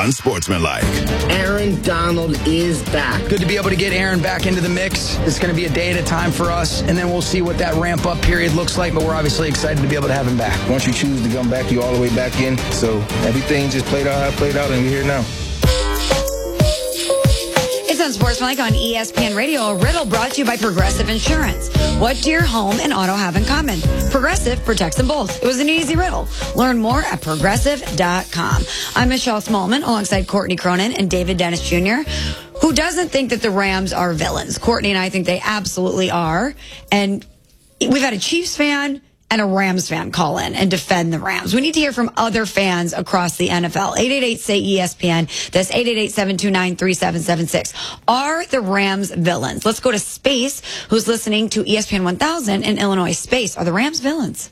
unsportsmanlike. Aaron Donald is back. Good to be able to get Aaron back into the mix. It's going to be a day at a time for us, and then we'll see what that ramp-up period looks like, but we're obviously excited to be able to have him back. Once you choose to come back, you all the way back in. So everything just played out how it played out, and we're here now. It's Unsportsmanlike on ESPN Radio. A riddle brought to you by Progressive Insurance. What do your home and auto have in common? Progressive protects them both. It was an easy riddle. Learn more at Progressive.com. I'm Michelle Smallman alongside Courtney Cronin and David Dennis Jr., who doesn't think that the Rams are villains. Courtney and I think they absolutely are. And we've had a Chiefs fan and a Rams fan call in and defend the Rams. We need to hear from other fans across the NFL. 888-SAY-ESPN. That's 888-729-3776. Are the Rams villains? Let's go to Space, who's listening to ESPN 1000 in Illinois. Space, are the Rams villains?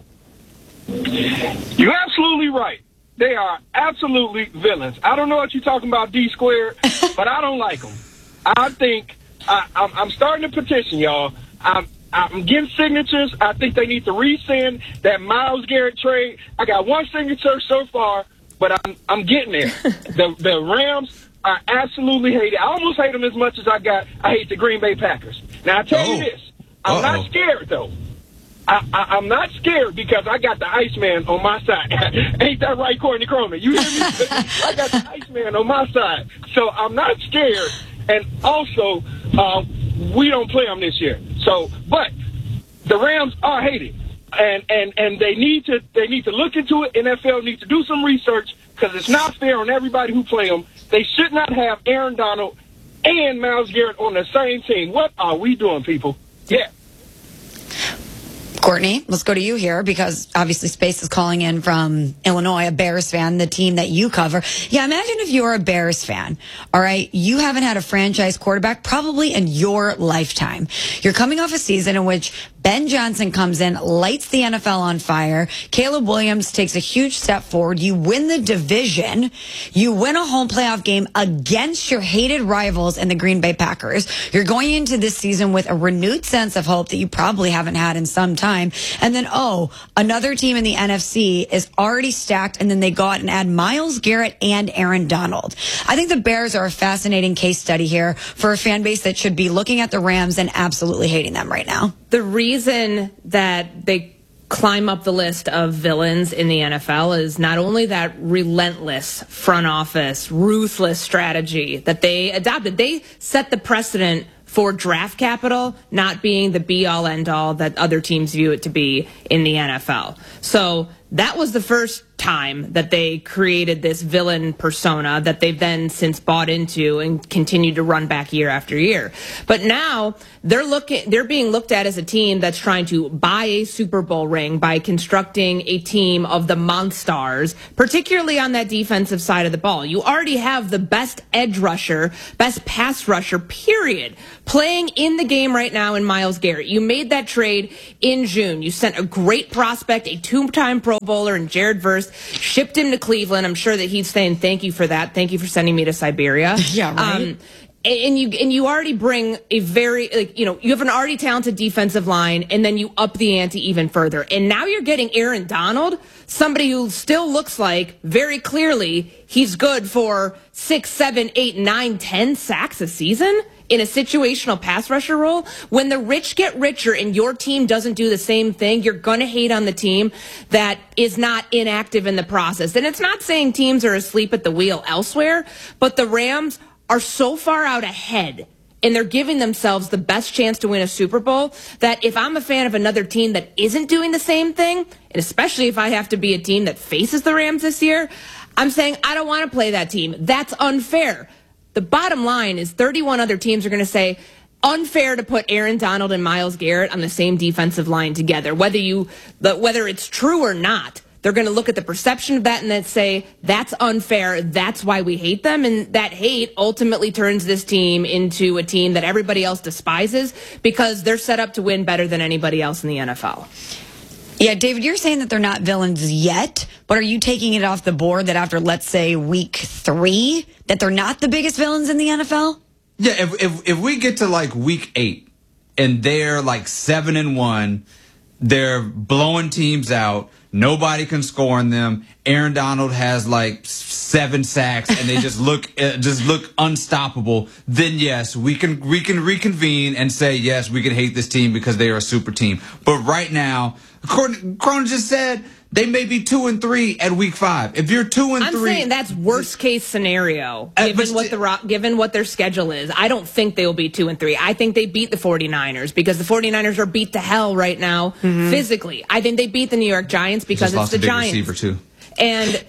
You're absolutely right. They are absolutely villains. I don't know what you're talking about, D squared, but I don't like them. I think I'm starting a petition, y'all. I'm getting signatures. I think they need to rescind that Myles Garrett trade. I got one signature so far, but I'm getting there. The Rams are absolutely hated. I almost hate them as much as I hate the Green Bay Packers. Now, I tell you this. I'm not scared, though. I'm not scared because I got the Iceman on my side. Ain't that right, Courtney Cronin? You hear me? I got the Iceman on my side. So I'm not scared. And also, we don't play them this year. So, but the Rams are hated, and they need to look into it. NFL needs to do some research because it's not fair on everybody who play them. They should not have Aaron Donald and Myles Garrett on the same team. What are we doing, people? Yeah. Courtney, let's go to you here because obviously Space is calling in from Illinois, a Bears fan, the team that you cover. Yeah, imagine if you're a Bears fan, all right? You haven't had a franchise quarterback probably in your lifetime. You're coming off a season in which Ben Johnson comes in, lights the NFL on fire. Caleb Williams takes a huge step forward. You win the division. You win a home playoff game against your hated rivals in the Green Bay Packers. You're going into this season with a renewed sense of hope that you probably haven't had in some time. And then, another team in the NFC is already stacked, and then they go out and add Myles Garrett and Aaron Donald. I think the Bears are a fascinating case study here for a fan base that should be looking at the Rams and absolutely hating them right now. The reason that they climb up the list of villains in the NFL is not only that relentless front office, ruthless strategy that they adopted. They set the precedent for draft capital not being the be-all, end-all that other teams view it to be in the NFL. So that was the first time that they created this villain persona that they've then since bought into and continued to run back year after year. But now they're being looked at as a team that's trying to buy a Super Bowl ring by constructing a team of the Monstars, particularly on that defensive side of the ball. You already have the best edge rusher, best pass rusher, period, playing in the game right now in Myles Garrett. You made that trade in June. You sent a great prospect, a two-time Pro Bowler in Jared Verse, shipped him to Cleveland. I'm sure that he's saying thank you for that. Thank you for sending me to Siberia. Yeah, right. And you already bring a very, you have an already talented defensive line, and then you up the ante even further. And now you're getting Aaron Donald, somebody who still looks like very clearly he's good for 6, 7, 8, 9, 10 sacks a season in a situational pass rusher role. When the rich get richer and your team doesn't do the same thing, you're going to hate on the team that is not inactive in the process. And it's not saying teams are asleep at the wheel elsewhere, but the Rams are so far out ahead and they're giving themselves the best chance to win a Super Bowl that if I'm a fan of another team that isn't doing the same thing, and especially if I have to be a team that faces the Rams this year, I'm saying I don't want to play that team. That's unfair. The bottom line is 31 other teams are going to say unfair to put Aaron Donald and Myles Garrett on the same defensive line together. Whether it's true or not, they're going to look at the perception of that and then say, that's unfair. That's why we hate them. And that hate ultimately turns this team into a team that everybody else despises because they're set up to win better than anybody else in the NFL. Yeah, David, you're saying that they're not villains yet, but are you taking it off the board that after, let's say, week 3, that they're not the biggest villains in the NFL? Yeah, if we get to like week 8 and they're like 7-1, they're blowing teams out. Nobody can score on them. Aaron Donald has like 7 sacks and they just look unstoppable, then yes, we can reconvene and say yes, we can hate this team because they are a super team. But right now, Cronin just said they may be 2-3 at week 5. If you're 2-3, I'm saying that's worst case scenario given what their schedule is. I don't think they will be 2-3. I think they beat the 49ers because the 49ers are beat to hell right now physically. I think they beat the New York Giants because it's the Giants. Receiver too. And,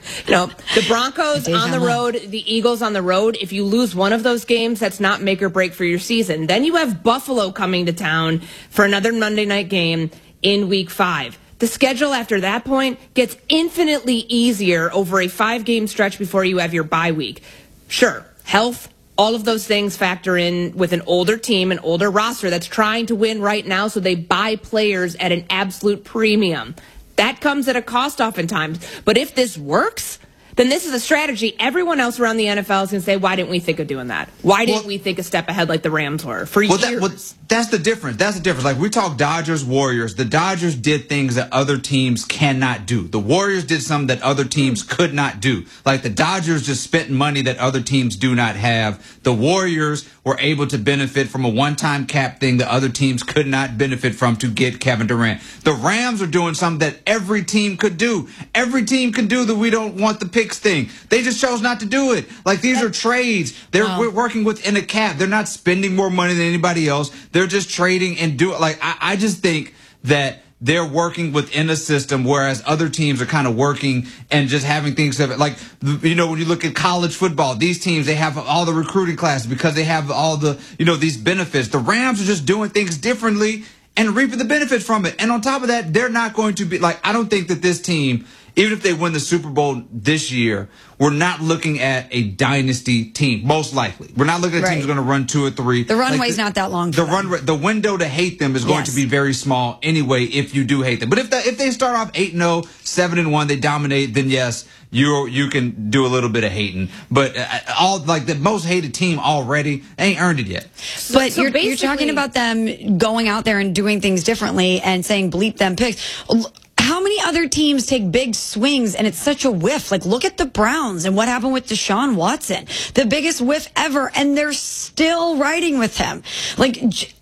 the Broncos on the road, the Eagles on the road, if you lose one of those games, that's not make or break for your season. Then you have Buffalo coming to town for another Monday night game in week 5. The schedule after that point gets infinitely easier over a 5-game stretch before you have your bye week. Sure, health, all of those things factor in with an older team, an older roster that's trying to win right now, so they buy players at an absolute premium. That comes at a cost oftentimes. But if this works, then this is a strategy everyone else around the NFL is going to say, why didn't we think of doing that? Why didn't we think a step ahead like the Rams were for years? That's the difference. That's the difference. Like, we talk Dodgers, Warriors. The Dodgers did things that other teams cannot do. The Warriors did something that other teams could not do. Like, the Dodgers just spent money that other teams do not have. The Warriors were able to benefit from a one-time cap thing that other teams could not benefit from to get Kevin Durant. The Rams are doing something that every team could do. Every team can do the we don't want the picks thing. They just chose not to do it. Like, these are trades. We're working within a cap. They're not spending more money than anybody else. They're just trading and do it. Like, I just think that they're working within a system, whereas other teams are kind of working and just having things like, when you look at college football, these teams, they have all the recruiting classes because they have all the, these benefits. The Rams are just doing things differently and reaping the benefits from it. And on top of that, they're not going to be I don't think that this team, even if they win the Super Bowl this year, we're not looking at a dynasty team, most likely. We're not looking at teams going to run 2 or 3. The runway's not that long. The window to hate them is going to be very small anyway if you do hate them. But if they start off 8-0, 7-1, they dominate, then yes, you can do a little bit of hating. But the most hated team already, they ain't earned it yet. But you're talking about them going out there and doing things differently and saying bleep them picks. How many other teams take big swings and it's such a whiff? Like, look at the Browns and what happened with Deshaun Watson. The biggest whiff ever, and they're still riding with him. Like,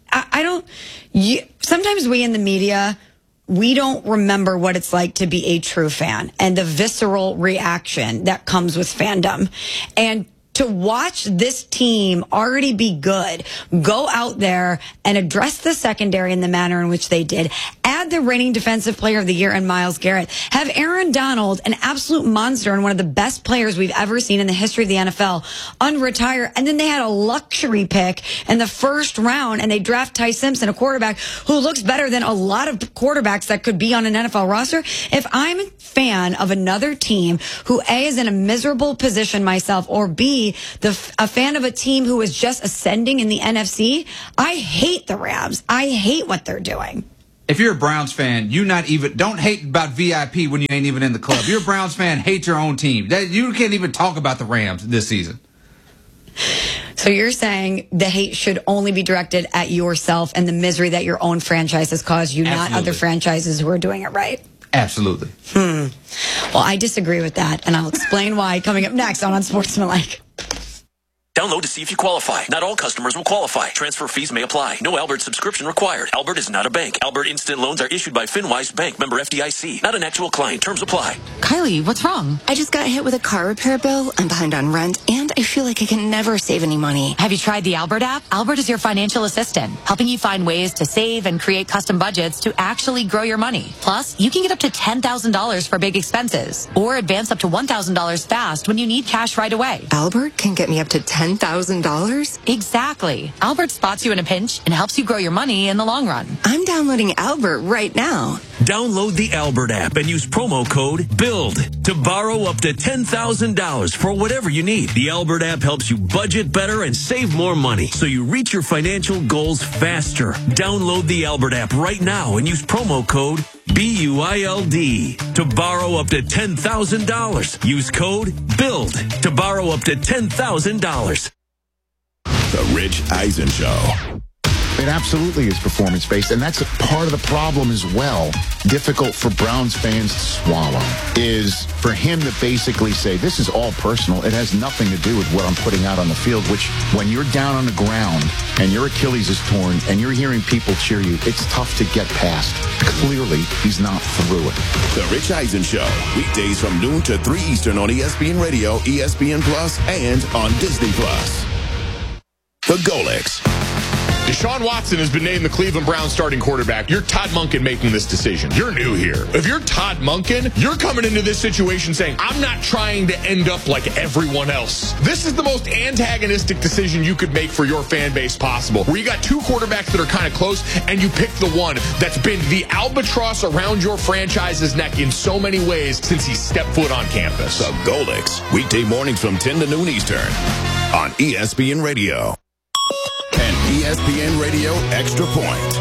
sometimes we in the media, we don't remember what it's like to be a true fan and the visceral reaction that comes with fandom. And to watch this team already be good, go out there and address the secondary in the manner in which they did, add the reigning defensive player of the year in Myles Garrett, have Aaron Donald, an absolute monster and one of the best players we've ever seen in the history of the NFL, unretire, and then they had a luxury pick in the first round and they draft Ty Simpson, a quarterback who looks better than a lot of quarterbacks that could be on an NFL roster. If I'm a fan of another team who A, is in a miserable position myself, or B, a fan of a team who is just ascending in the NFC, I hate the Rams. I hate what they're doing. If you're a Browns fan, don't hate about VIP when you ain't even in the club. You're a Browns fan, hate your own team. You can't even talk about the Rams this season. So you're saying the hate should only be directed at yourself and the misery that your own franchise has caused you, not other franchises who are doing it right? Absolutely. Well, I disagree with that, and I'll explain why coming up next on Unsportsmanlike. Download to see if you qualify. Not all customers will qualify. Transfer fees may apply. No Albert subscription required. Albert is not a bank. Albert Instant Loans are issued by FinWise Bank, member FDIC. Not an actual client. Terms apply. Kylie, what's wrong? I just got hit with a car repair bill. I'm behind on rent, and I feel like I can never save any money. Have you tried the Albert app? Albert is your financial assistant, helping you find ways to save and create custom budgets to actually grow your money. Plus, you can get up to $10,000 for big expenses, or advance up to $1,000 fast when you need cash right away. Albert can get me up to $10,000? Exactly. Albert spots you in a pinch and helps you grow your money in the long run. I'm downloading Albert right now. Download the Albert app and use promo code BUILD to borrow up to $10,000 for whatever you need. The Albert app helps you budget better and save more money so you reach your financial goals faster. Download the Albert app right now and use promo code BUILD to borrow up to $10,000. Use code BUILD to borrow up to $10,000. The Rich Eisen Show. It absolutely is performance-based, and that's a part of the problem as well. Difficult for Browns fans to swallow is for him to basically say, this is all personal. It has nothing to do with what I'm putting out on the field, which when you're down on the ground and your Achilles is torn and you're hearing people cheer you, it's tough to get past. Clearly, he's not through it. The Rich Eisen Show, weekdays from noon to 3 Eastern on ESPN Radio, ESPN Plus, and on Disney Plus. The Golix. Deshaun Watson has been named the Cleveland Browns starting quarterback. You're Todd Monken making this decision. You're new here. If you're Todd Monken, you're coming into this situation saying, I'm not trying to end up like everyone else. This is the most antagonistic decision you could make for your fan base possible, where you got two quarterbacks that are kind of close, and you pick the one that's been the albatross around your franchise's neck in so many ways since he stepped foot on campus. The Golix, weekday mornings from 10 to noon Eastern on ESPN Radio. And ESPN Radio Extra Point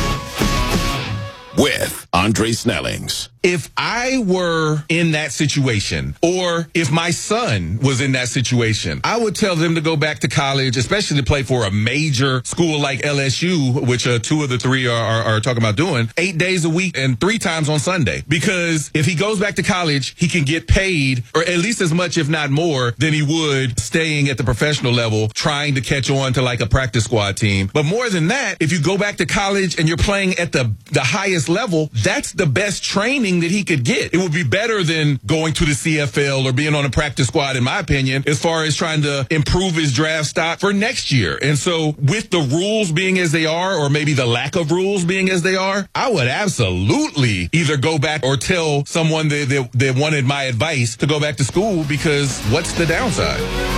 with Andre Snellings. If I were in that situation, or if my son was in that situation, I would tell them to go back to college, especially to play for a major school like LSU, which two of the three are talking about doing, 8 days a week and 3 times on Sunday. Because if he goes back to college, he can get paid, or at least as much, if not more, than he would staying at the professional level, trying to catch on to like a practice squad team. But more than that, if you go back to college and you're playing at the highest level, that's the best training that he could get. It would be better than going to the CFL or being on a practice squad, in my opinion, as far as trying to improve his draft stock for next year. And so with the rules being as they are, or maybe the lack of rules being as they are, I would absolutely either go back or tell someone that wanted my advice to go back to school, because what's the downside?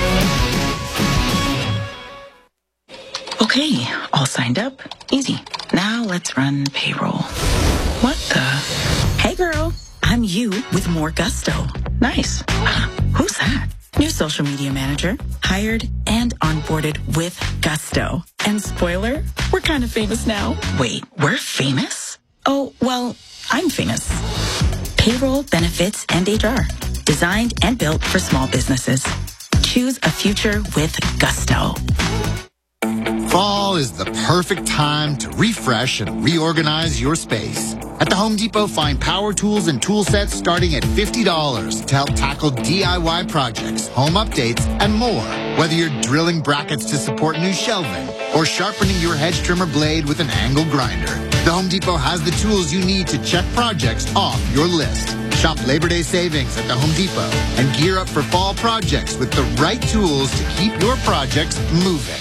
Okay, all signed up. Easy. Now let's run payroll. What the? Hey girl, I'm you with more gusto. Nice. Who's that? New social media manager, hired and onboarded with gusto. And spoiler, we're kind of famous now. Wait, we're famous? Oh, well, I'm famous. Payroll, benefits, and HR. Designed and built for small businesses. Choose a future with gusto. Fall is the perfect time to refresh and reorganize your space. At the Home Depot, find power tools and tool sets starting at $50 to help tackle DIY projects, home updates, and more. Whether you're drilling brackets to support new shelving or sharpening your hedge trimmer blade with an angle grinder, the Home Depot has the tools you need to check projects off your list. Shop Labor Day savings at the Home Depot and gear up for fall projects with the right tools to keep your projects moving.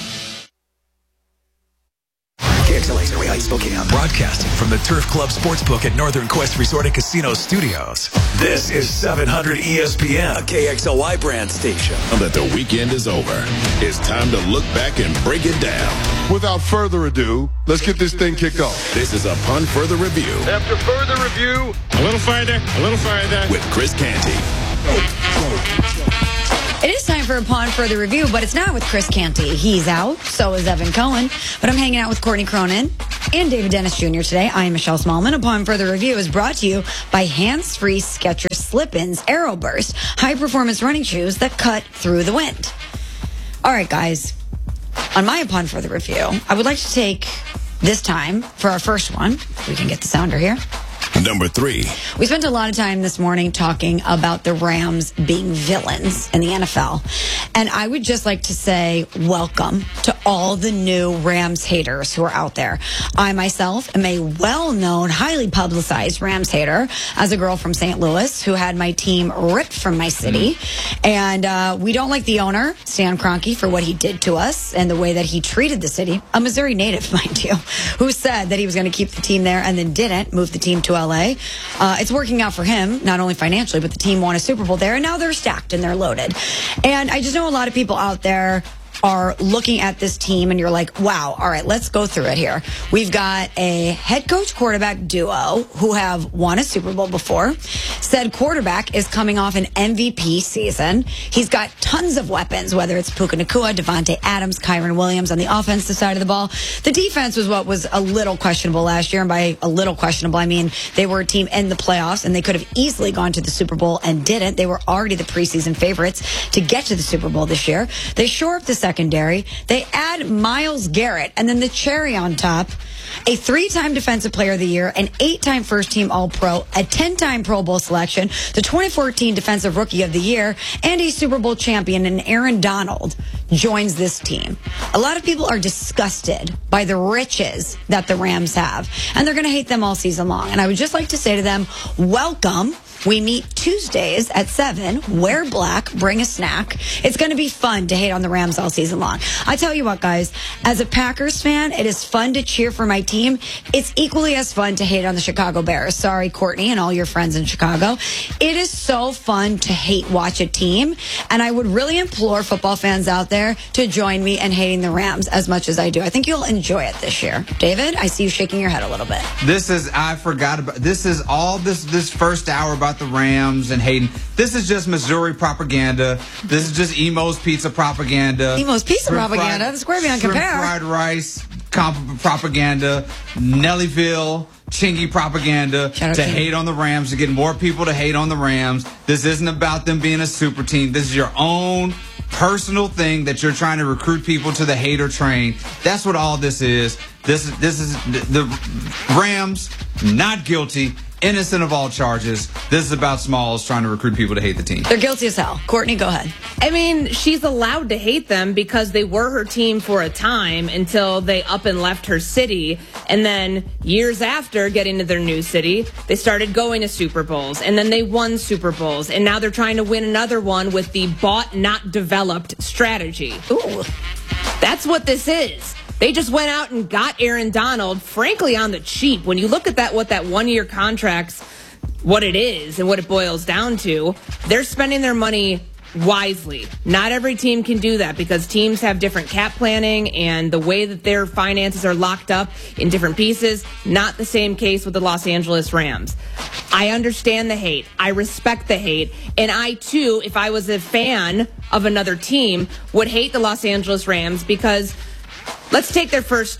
KXLA Surrey Heights, Spokane, broadcasting from the Turf Club Sportsbook at Northern Quest Resort and Casino Studios. This is 700 ESPN, a KXLY brand station. Now that the weekend is over, it's time to look back and break it down. Without further ado, let's get this thing kicked off. This is Upon Further Review. After further review, a little further, with Chris Canty. It is time for Upon Further Review, but it's not with Chris Canty. He's out. So is Evan Cohen. But I'm hanging out with Courtney Cronin and David Dennis Jr. today. I am Michelle Smallman. Upon Further Review is brought to you by hands-free Skechers Slip-ins Aeroburst, high-performance running shoes that cut through the wind. All right, guys. On my Upon Further Review, I would like to take this time for our first one. If we can get the sounder here. Number 3. We spent a lot of time this morning talking about the Rams being villains in the NFL. And I would just like to say welcome to all the new Rams haters who are out there. I myself am a well-known, highly publicized Rams hater as a girl from St. Louis who had my team ripped from my city. And we don't like the owner, Stan Kroenke, for what he did to us and the way that he treated the city. A Missouri native, mind you, who said that he was going to keep the team there and then didn't move the team to LA. It's working out for him, not only financially, but the team won a Super Bowl there, and now they're stacked and they're loaded. And I just know a lot of people out there are looking at this team and you're like, wow, all right, let's go through it here. We've got a head coach quarterback duo who have won a Super Bowl before. Said quarterback is coming off an MVP season. He's got tons of weapons, whether it's Puka Nacua, Devontae Adams, Kyron Williams on the offensive side of the ball. The defense was what was a little questionable last year. And by a little questionable, I mean they were a team in the playoffs and they could have easily gone to the Super Bowl and didn't. They were already the preseason favorites to get to the Super Bowl this year. They shore up the secondary. They add Myles Garrett, and then the cherry on top, a 3-time Defensive Player of the Year, an 8-time first-team All-Pro, a 10-time Pro Bowl selection, the 2014 Defensive Rookie of the Year, and a Super Bowl champion, and Aaron Donald joins this team. A lot of people are disgusted by the riches that the Rams have, and they're going to hate them all season long. And I would just like to say to them, welcome. We meet Tuesdays at 7. Wear black. Bring a snack. It's going to be fun to hate on the Rams all season long. I tell you what, guys, as a Packers fan, it is fun to cheer for my team. It's equally as fun to hate on the Chicago Bears. Sorry, Courtney and all your friends in Chicago. It is so fun to hate watch a team. And I would really implore football fans out there to join me in hating the Rams as much as I do. I think you'll enjoy it this year. David, I see you shaking your head a little bit. I forgot about, this is all this first hour about the Rams and hating. This is just Missouri propaganda. This is just Emo's Pizza propaganda. Emo's Pizza propaganda? The Square Beyond Compare. Fried rice propaganda. Nellyville Chingy propaganda to hate on the Rams, to get more people to hate on the Rams. This isn't about them being a super team. This is your own personal thing that you're trying to recruit people to the hater train. That's what all this is. This is the Rams not guilty, innocent of all charges. This is about Smalls trying to recruit people to hate the team. They're guilty as hell. Courtney, go ahead. I mean, she's allowed to hate them because they were her team for a time until they up and left her city. And then years after getting to their new city, they started going to Super Bowls. And then they won Super Bowls. And now they're trying to win another one with the bought, not developed strategy. Ooh. That's what this is. They just went out and got Aaron Donald, frankly, on the cheap. When you look at that, what that one-year contract's, what it is and what it boils down to, they're spending their money wisely. Not every team can do that because teams have different cap planning and the way that their finances are locked up in different pieces. Not the same case with the Los Angeles Rams. I understand the hate. I respect the hate. And I, too, if I was a fan of another team, would hate the Los Angeles Rams because let's take their first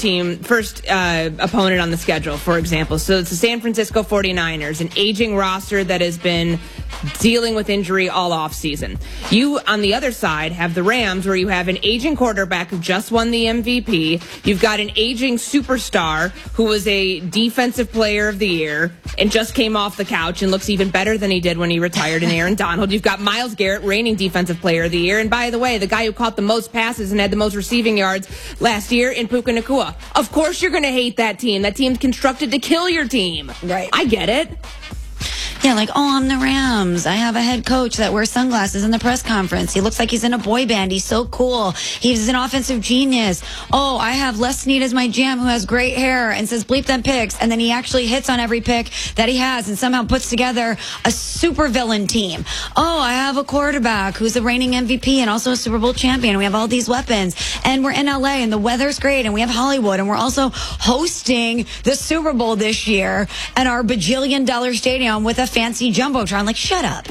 opponent on the schedule, for example. So it's the San Francisco 49ers, an aging roster that has been dealing with injury all offseason. You, on the other side, have the Rams, where you have an aging quarterback who just won the MVP. You've got an aging superstar who was a defensive player of the year and just came off the couch and looks even better than he did when he retired in Aaron Donald. You've got Myles Garrett, reigning defensive player of the year. And by the way, the guy who caught the most passes and had the most receiving yards last year in Puka Nacua. Of course you're going to hate that team. That team's constructed to kill your team. Right. I get it. Yeah, like, oh, I'm the Rams. I have a head coach that wears sunglasses in the press conference. He looks like he's in a boy band. He's so cool. He's an offensive genius. Oh, I have Les Snead as my GM who has great hair and says bleep them picks. And then he actually hits on every pick that he has and somehow puts together a super villain team. Oh, I have a quarterback who's a reigning MVP and also a Super Bowl champion. We have all these weapons. And we're in LA and the weather's great and we have Hollywood and we're also hosting the Super Bowl this year at our bajillion-dollar stadium with a fancy jumbotron. Like, shut up.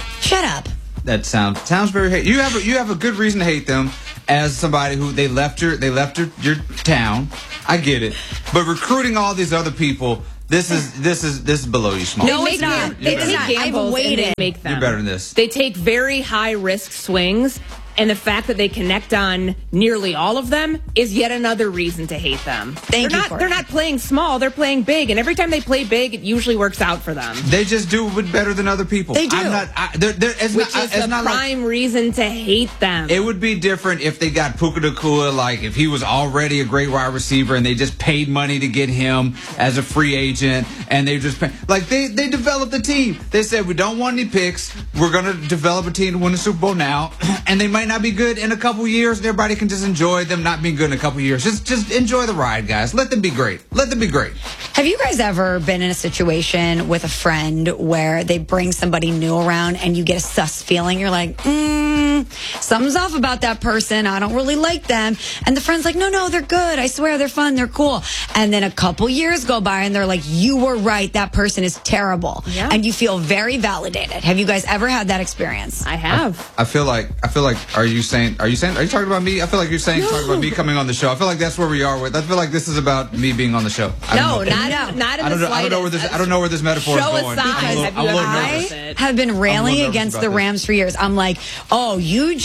That sounds very hate. You have a good reason to hate them as somebody who they left your town. I get it, but recruiting all these other people. This is below you, Small. No, it's not. They take gambles and they make them. You're better than this. They take very high risk swings. And the fact that they connect on nearly all of them is yet another reason to hate them. They're not playing small, they're playing big. And every time they play big, it usually works out for them. They just do it better than other people. They do. Which is the prime reason to hate them. It would be different if they got Puka Nacua, like if he was already a great wide receiver and they just paid money to get him as a free agent. And they just they developed the team. They said, we don't want any picks. We're going to develop a team to win the Super Bowl now. And they might not be good in a couple years, and everybody can just enjoy them not being good in a couple years. Just enjoy the ride, guys. Let them be great. Have you guys ever been in a situation with a friend where they bring somebody new around and you get a sus feeling? You're like, something's off about that person. I don't really like them. And the friend's like, no, they're good. I swear, they're fun. They're cool. And then a couple years go by and they're like, you were right. That person is terrible. Yeah. And you feel very validated. Have you guys ever had that experience? I have. I feel like, are you talking about me? I feel like you're talking about me coming on the show. I feel like that's where we are with. I feel like this is about me being on the show. Not in the slightest. I don't know where this metaphor is going. I have been railing against the Rams for years. I'm like, oh, you just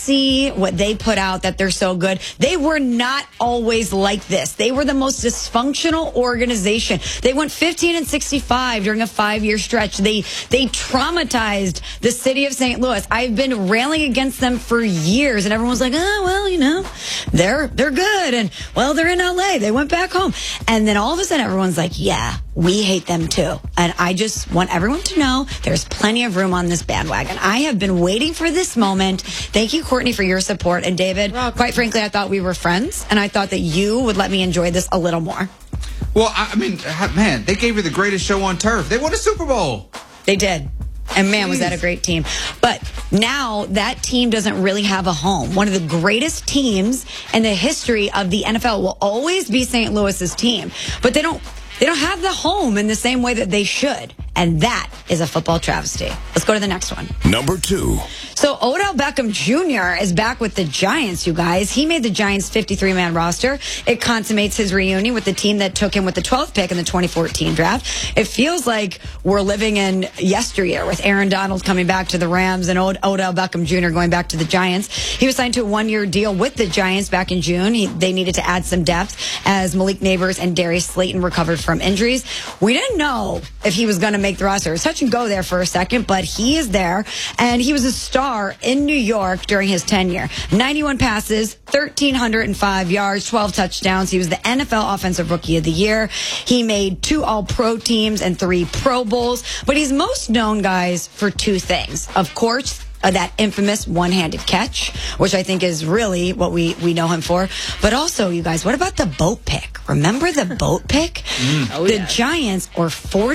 see what they put out, that they're so good. They were not always like this. They were the most dysfunctional organization. They went 15-65 during a 5-year stretch. They traumatized the city of St. Louis. I've been railing against them for years, and everyone's like, oh, well, you know, they're good. And, well, they're in L.A. They went back home. And then all of a sudden, everyone's like, yeah, we hate them too. And I just want everyone to know there's plenty of room on this bandwagon. I have been waiting for this moment. Thank you, Courtney, for your support. And David, quite frankly, I thought we were friends, and I thought that you would let me enjoy this a little more. Well, I mean, man, they gave you the greatest show on turf. They won a Super Bowl. They did. And man, was that a great team. But now that team doesn't really have a home. One of the greatest teams in the history of the NFL will always be St. Louis's team. But they don't have the home in the same way that they should. And that is a football travesty. Let's go to the next one. Number 2. So Odell Beckham Jr. is back with the Giants, you guys. He made the Giants' 53-man roster. It consummates his reunion with the team that took him with the 12th pick in the 2014 draft. It feels like we're living in yesteryear with Aaron Donald coming back to the Rams and Odell Beckham Jr. going back to the Giants. He was signed to a 1-year deal with the Giants back in June. They needed to add some depth as Malik Neighbors and Darius Slayton recovered from injuries. We didn't know if he was going to make the roster. It was touch and go there for a second, but he is there, and he was a star in New York during his tenure. 91 passes, 1,305 yards, 12 touchdowns. He was the NFL Offensive Rookie of the Year. He made 2 All-Pro teams and 3 Pro Bowls, but he's most known, guys, for 2 things. Of course, that infamous one-handed catch, which I think is really what we know him for. But also, you guys, what about the boat pick? Remember the boat pick? The Giants are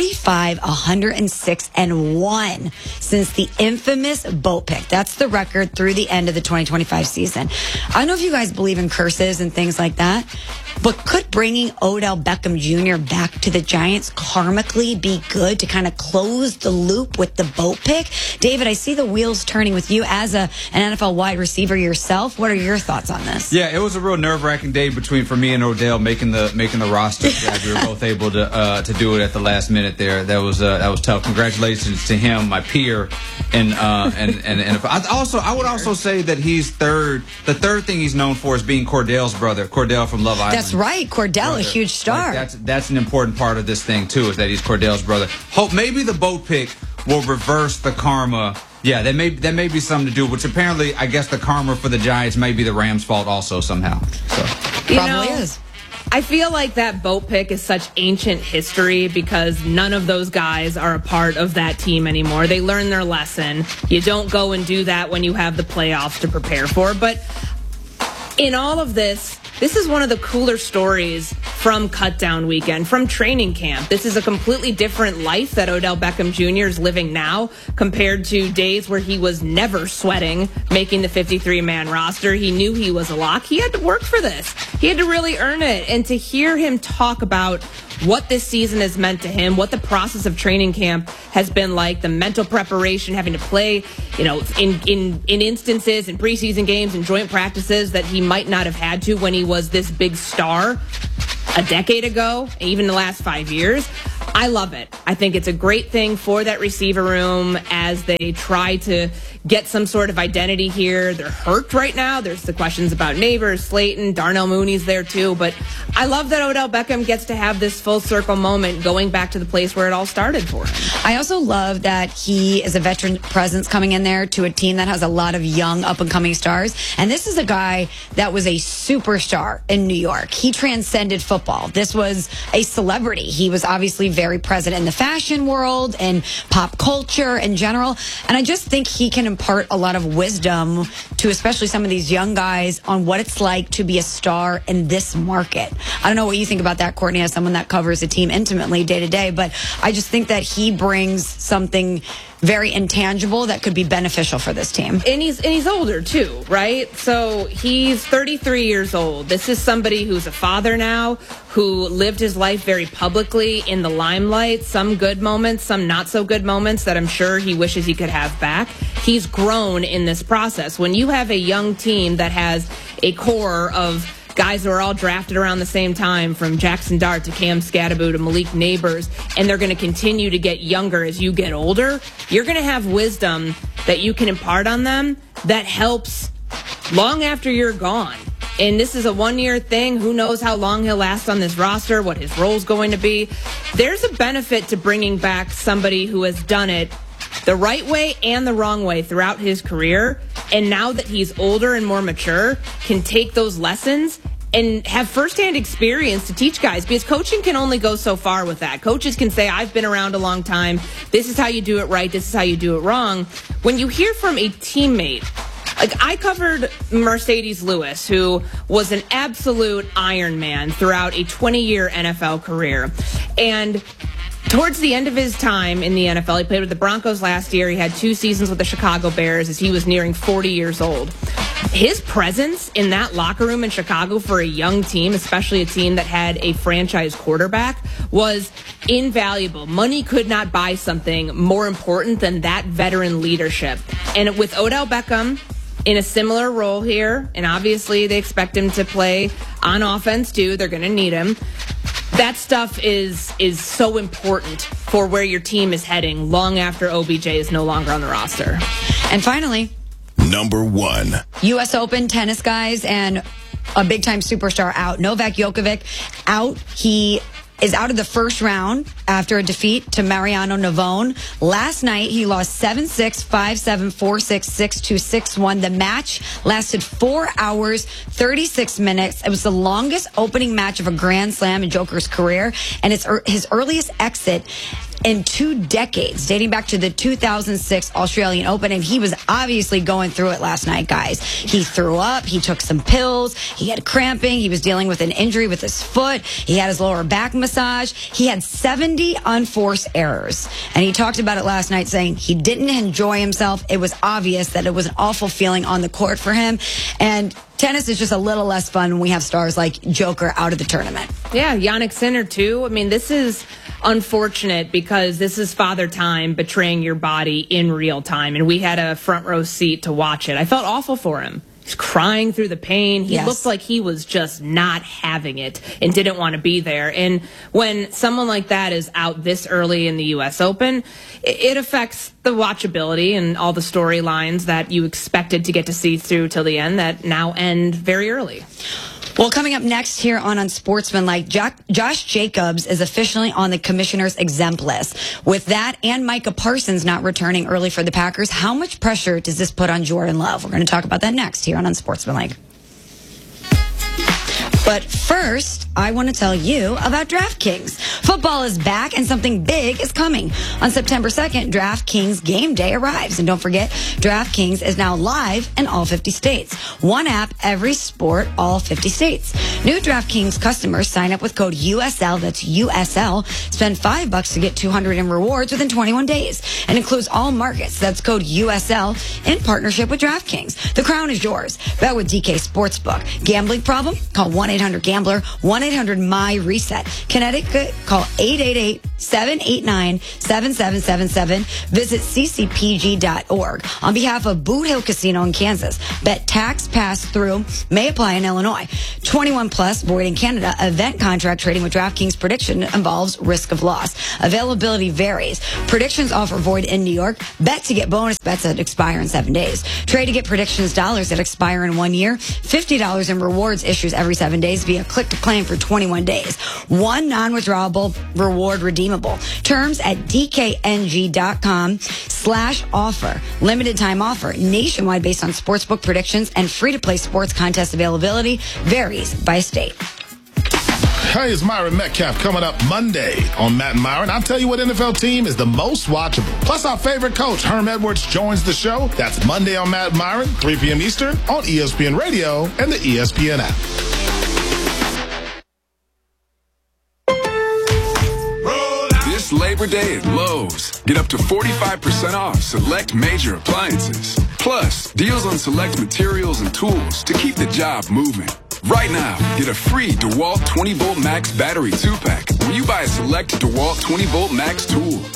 45-106-1 since the infamous boat pick. That's the record through the end of the 2025 season. I don't know if you guys believe in curses and things like that, but could bringing Odell Beckham Jr. back to the Giants karmically be good to kind of close the loop with the boat pick? David, I see the wheels turning with you as an NFL wide receiver yourself. What are your thoughts on this? Yeah, it was a real nerve-wracking day for me and Odell making the roster. We were both able to do it at the last minute there. That was tough. Congratulations to him, my peer, and I would also say that he's third. The third thing he's known for is being Cordell's brother, Cordell from Love Island. That's right, Cordell, a huge star. Like that's an important part of this thing too, is that he's Cordell's brother. Hope maybe the boat pick will reverse the karma. Yeah, that may be something to do, which apparently I guess the karma for the Giants may be the Rams' fault also somehow. So probably is. I feel like that boat pick is such ancient history because none of those guys are a part of that team anymore. They learned their lesson. You don't go and do that when you have the playoffs to prepare for. But in all of this is one of the cooler stories from Cutdown Weekend, from training camp. This is a completely different life that Odell Beckham Jr. is living now compared to days where he was never sweating making the 53-man roster. He knew he was a lock. He had to work for this. He had to really earn it. And to hear him talk about what this season has meant to him, what the process of training camp has been like, the mental preparation, having to play, in instances, in preseason games and joint practices that he might not have had to when he was this big star a decade ago, even the last 5 years. I love it. I think it's a great thing for that receiver room as they try to get some sort of identity here. They're hurt right now. There's the questions about Neighbors, Slayton, Darnell Mooney's there too. But I love that Odell Beckham gets to have this full circle moment going back to the place where it all started for him. I also love that he is a veteran presence coming in there to a team that has a lot of young up-and-coming stars. And this is a guy that was a superstar in New York. He transcended football. This was a celebrity. He was obviously very present in the fashion world and pop culture in general. And I just think he can impart a lot of wisdom to especially some of these young guys on what it's like to be a star in this market. I don't know what you think about that, Courtney, as someone that covers a team intimately day to day, but I just think that he brings something very intangible that could be beneficial for this team. And he's older too, right? So he's 33 years old. This is somebody who's a father now, who lived his life very publicly in the limelight, some good moments, some not so good moments that I'm sure he wishes he could have back. He's grown in this process. When you have a young team that has a core of guys who are all drafted around the same time, from Jackson Dart to Cam Scadaboo to Malik Neighbors, and they're going to continue to get younger as you get older, you're going to have wisdom that you can impart on them that helps long after you're gone. And this is a one-year thing. Who knows how long he'll last on this roster, what his role's going to be. There's a benefit to bringing back somebody who has done it the right way and the wrong way throughout his career. And now that he's older and more mature, can take those lessons and have firsthand experience to teach guys, because coaching can only go so far with that. Coaches can say, I've been around a long time. This is how you do it right. This is how you do it wrong. When you hear from a teammate, like I covered Mercedes Lewis, who was an absolute Iron Man throughout a 20-year NFL career. And towards the end of his time in the NFL, he played with the Broncos last year. He had 2 seasons with the Chicago Bears as he was nearing 40 years old. His presence in that locker room in Chicago for a young team, especially a team that had a franchise quarterback, was invaluable. Money could not buy something more important than that veteran leadership. And with Odell Beckham in a similar role here, and obviously they expect him to play on offense too, they're going to need him. That stuff is so important for where your team is heading long after OBJ is no longer on the roster. And finally, number 1. U.S. Open tennis guys and a big-time superstar out. Novak Djokovic out. He is out of the first round after a defeat to Mariano Navone. Last night, he lost 7-6, 5-7, 4-6, 6-2, 6-1. The match lasted 4 hours, 36 minutes. It was the longest opening match of a Grand Slam in Joker's career, and it's his earliest exit in 2 decades, dating back to the 2006 Australian Open, and he was obviously going through it last night, guys. He threw up, he took some pills, he had cramping, he was dealing with an injury with his foot, he had his lower back massage, he had 70 unforced errors, and he talked about it last night, saying he didn't enjoy himself. It was obvious that it was an awful feeling on the court for him, and tennis is just a little less fun when we have stars like Joker out of the tournament. Yeah, Jannik Sinner too. I mean, this is unfortunate because this is Father Time betraying your body in real time, and we had a front row seat to watch it. I felt awful for him. He's crying through the pain. He looked like he was just not having it and didn't want to be there. And when someone like that is out this early in the U.S. Open, it affects the watchability and all the storylines that you expected to get to see through till the end that now end very early. Well, coming up next here on Unsportsmanlike, Josh Jacobs is officially on the commissioner's exempt list. With that and Micah Parsons not returning early for the Packers, how much pressure does this put on Jordan Love? We're going to talk about that next here on Unsportsmanlike. But first, I want to tell you about DraftKings. Football is back and something big is coming. On September 2nd, DraftKings Game Day arrives. And don't forget, DraftKings is now live in all 50 states. One app, every sport, all 50 states. New DraftKings customers sign up with code USL, that's USL, spend $5 to get $200 in rewards within 21 days. And includes all markets. That's code USL in partnership with DraftKings. The crown is yours. Bet with DK Sportsbook. Gambling problem? Call 1-800-GAMBLER, 1-800-MY-RESET. Connecticut, call 888-789-7777. Visit ccpg.org. On behalf of Boot Hill Casino in Kansas, bet tax pass-through may apply in Illinois. 21 plus, void in Canada. Event contract trading with DraftKings prediction involves risk of loss. Availability varies. Predictions offer void in New York. Bet to get bonus bets that expire in 7 days. Trade to get predictions dollars that expire in 1 year. $50 in rewards issues every 7 days via click to claim for 21 days. One non-withdrawable reward redeemable. Terms at dkng.com/offer. Limited time offer. Nationwide based on sportsbook predictions and free-to-play sports contest availability varies by state. Hey, it's Myron Metcalf coming up Monday on Matt and Myron. I'll tell you what NFL team is the most watchable. Plus, our favorite coach, Herm Edwards, joins the show. That's Monday on Matt and Myron, 3 p.m. Eastern on ESPN Radio and the ESPN app. This Labor Day at Lowe's, get up to 45% off select major appliances. Plus, deals on select materials and tools to keep the job moving. Right now, get a free DeWalt 20-Volt Max Battery 2-pack when you buy a select DeWalt 20-Volt Max tool.